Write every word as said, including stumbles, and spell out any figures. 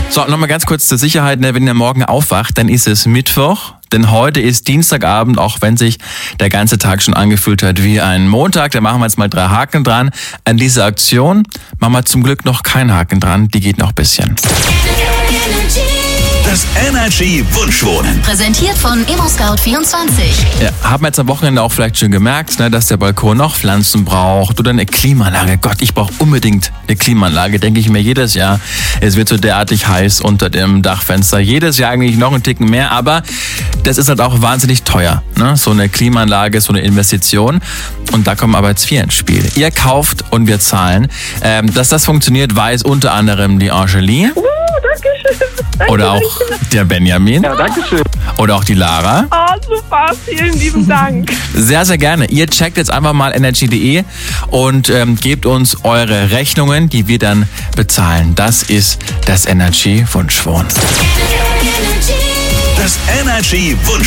So, nochmal ganz kurz zur Sicherheit, ne, wenn ihr morgen aufwacht, dann ist es Mittwoch. Denn heute ist Dienstagabend, auch wenn sich der ganze Tag schon angefühlt hat wie ein Montag. Da machen wir jetzt mal drei Haken dran. An dieser Aktion machen wir zum Glück noch keinen Haken dran. Die geht noch ein bisschen. Das Energy Wunschwohnen. Präsentiert von ImmoScout vierundzwanzig. Ja, haben wir jetzt am Wochenende auch vielleicht schon gemerkt, ne, dass der Balkon noch Pflanzen braucht oder eine Klimaanlage. Gott, ich brauche unbedingt eine Klimaanlage, denke ich mir jedes Jahr. Es wird so derartig heiß unter dem Dachfenster. Jedes Jahr eigentlich noch einen Ticken mehr, aber das ist halt auch wahnsinnig teuer, ne? So eine Klimaanlage, so eine Investition. Und da kommen aber jetzt wir ins Spiel. Ihr kauft und wir zahlen. Ähm, dass das funktioniert, weiß unter anderem die Angelie. Uh, danke schön. Danke, Oder auch der Benjamin. Ja, danke schön. Oder auch die Lara. Oh, super. Vielen lieben Dank. Sehr, sehr gerne. Ihr checkt jetzt einfach mal energy punkt de und ähm, gebt uns eure Rechnungen, die wir dann bezahlen. Das ist das Energy Wunschwohnen. Das Energy Wunsch